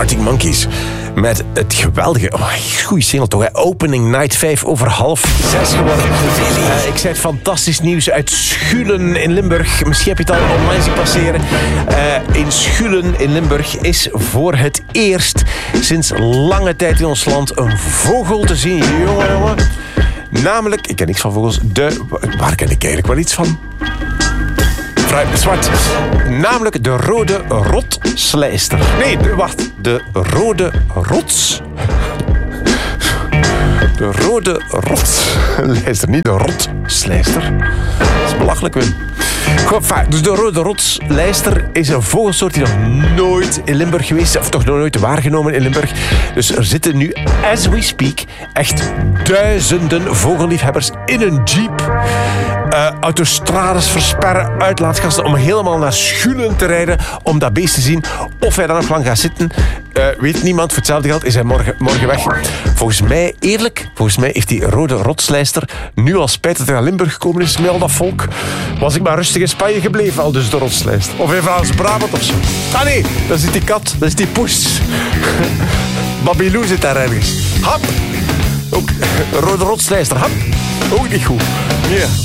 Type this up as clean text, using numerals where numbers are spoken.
Arctic Monkeys. Met het geweldige... goeie single toch, hè? Opening Night 5:05 geworden. Ik zei het, fantastisch nieuws uit Schulen in Limburg. Misschien heb je het al online zien passeren. In Schulen in Limburg is voor het eerst sinds lange tijd in ons land een vogel te zien. Jongen. Namelijk, ik ken niks van vogels. Waar ken ik eigenlijk wel iets van? Zwart. Namelijk de rode rotslijster. Nee, wacht. De rode rots. De rode rotslijster. Niet de rotslijster. Dat is belachelijk, Wim. Goed, dus de rode rotslijster is een vogelsoort die nog nooit in Limburg geweest is. Of toch nog nooit waargenomen in Limburg. Dus er zitten nu, as we speak, echt duizenden vogelliefhebbers in een jeep. Autostrades versperren, uitlaatgassen om helemaal naar Schulen te rijden om dat beest te zien. Of hij dan nog lang gaat zitten, weet niemand. Voor hetzelfde geld is hij morgen weg. Volgens mij heeft die rode rotslijster nu al spijt dat hij naar Limburg gekomen is met al dat volk. Was ik maar rustig in Spanje gebleven, al dus de rotslijster. Of in Vlaams-Brabant of zo. Ah nee, dat is die kat, dat is die poes. Babylou zit daar ergens. Hap! Ook rode rotslijster, hap! Ook niet goed. Yeah.